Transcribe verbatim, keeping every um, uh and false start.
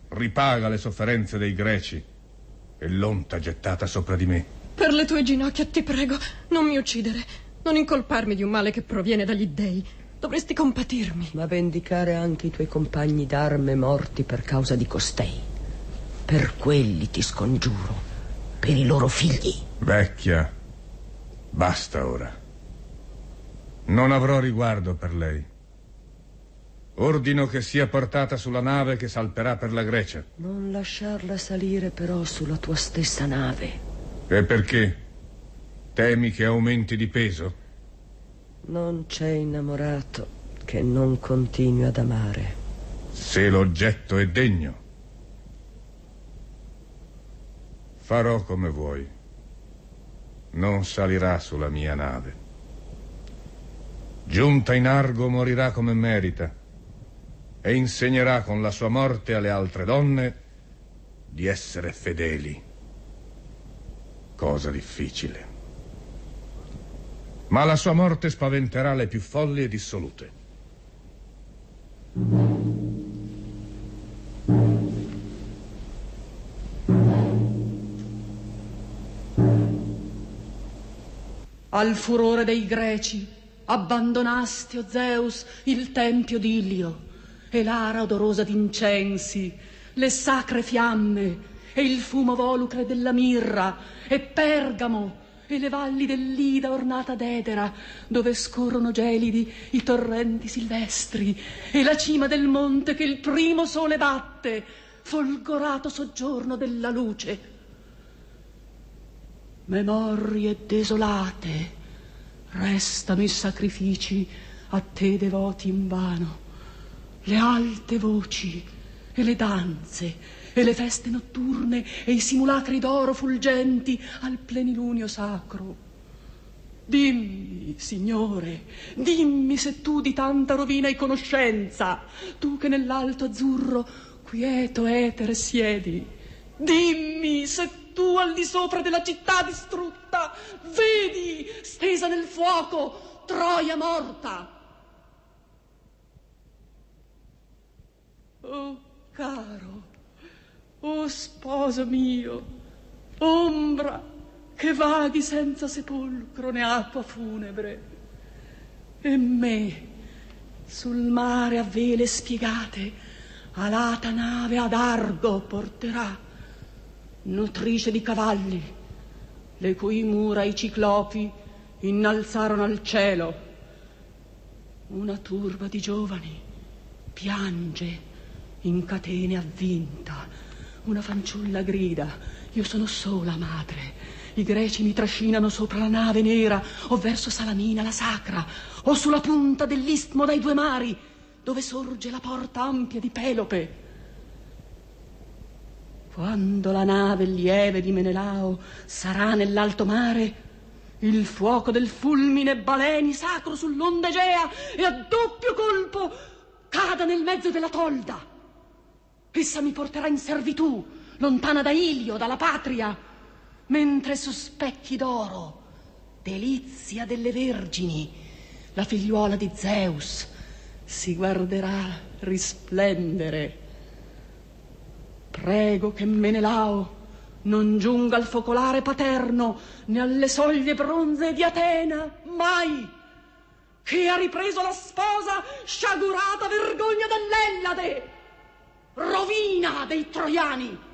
ripaga le sofferenze dei greci e l'onta gettata sopra di me. Per le tue ginocchia ti prego, non mi uccidere, non incolparmi di un male che proviene dagli dèi. Dovresti compatirmi. Ma vendicare anche i tuoi compagni d'arme morti per causa di costei. Per quelli ti scongiuro, per i loro figli. Vecchia, basta ora. Non avrò riguardo per lei. Ordino che sia portata sulla nave che salperà per la Grecia. Non lasciarla salire però sulla tua stessa nave. E perché? Temi che aumenti di peso? Non c'è innamorato che non continui ad amare. Se l'oggetto è degno. Farò come vuoi. Non salirà sulla mia nave. Giunta in Argo morirà come merita e insegnerà con la sua morte alle altre donne di essere fedeli. Cosa difficile. Ma la sua morte spaventerà le più folli e dissolute. Al furore dei greci abbandonasti, o Zeus, il tempio d'Ilio e l'ara odorosa d'incensi, le sacre fiamme e il fumo volucre della mirra e Pergamo e le valli dell'Ida ornata d'edera, dove scorrono gelidi i torrenti silvestri, e la cima del monte che il primo sole batte, folgorato soggiorno della luce. Memorie desolate restano i sacrifici a te devoti invano, le alte voci e le danze e le feste notturne e i simulacri d'oro fulgenti al plenilunio sacro. Dimmi, Signore, dimmi se tu di tanta rovina hai conoscenza, tu che nell'alto azzurro quieto etere siedi. Dimmi se tu al di sopra della città distrutta vedi stesa nel fuoco Troia morta. Oh caro, oh sposo mio, ombra che vaghi senza sepolcro né acqua funebre, e me sul mare a vele spiegate alata nave ad Argo porterà, nutrice di cavalli, le cui mura i ciclopi innalzarono al cielo. Una turba di giovani piange in catene avvinta, una fanciulla grida: io sono sola, madre. I greci mi trascinano sopra la nave nera, o verso Salamina la sacra, o sulla punta dell'istmo dai due mari, dove sorge la porta ampia di Pelope. Quando la nave lieve di Menelao sarà nell'alto mare, il fuoco del fulmine baleni sacro sull'onda Egea e a doppio colpo cada nel mezzo della tolda. Essa mi porterà in servitù, lontana da Ilio, dalla patria, mentre su specchi d'oro, delizia delle vergini, la figliuola di Zeus si guarderà risplendere. Prego che Menelao non giunga al focolare paterno né alle soglie bronzee di Atena mai, che ha ripreso la sposa sciagurata vergogna dell'Ellade, rovina dei troiani.